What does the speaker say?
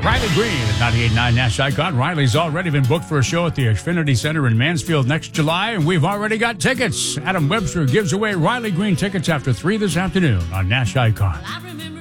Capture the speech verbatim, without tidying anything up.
Riley Green at ninety-eight point nine Nash Icon. Riley's already been booked for a show at the Xfinity Center in Mansfield next July, and we've already got tickets. Adam Webster gives away Riley Green tickets after three this afternoon on Nash Icon.